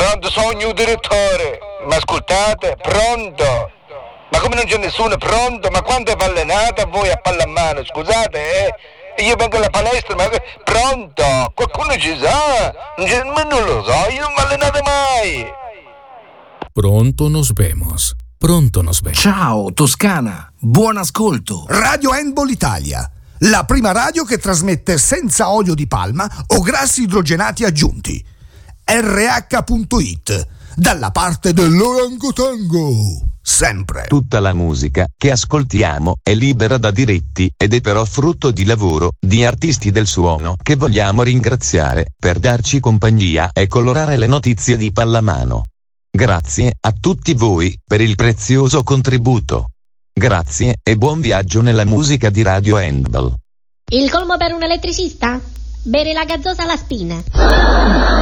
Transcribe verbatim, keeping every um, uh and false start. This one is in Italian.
Pronto, sono il direttore. Ma ascoltate, pronto? Ma come non c'è nessuno pronto? Ma quanto è pallenata voi a pallamano? Scusate, eh? Io vengo alla palestra, ma pronto? Qualcuno ci sa? Non, c'è, ma non lo so, io non mi allenate mai. Pronto nos vemos. Pronto nos vemos. Ciao Toscana, buon ascolto. Radio Handball Italia, la prima radio che trasmette senza olio di palma o grassi idrogenati aggiunti. erre acca punto it, dalla parte dell'orangotango. Sempre. Tutta la musica che ascoltiamo è libera da diritti ed è però frutto di lavoro di artisti del suono che vogliamo ringraziare per darci compagnia e colorare le notizie di pallamano. Grazie a tutti voi per il prezioso contributo. Grazie e buon viaggio nella musica di Radio Handball. Il colmo per un elettricista? Bere la gazzosa alla spina.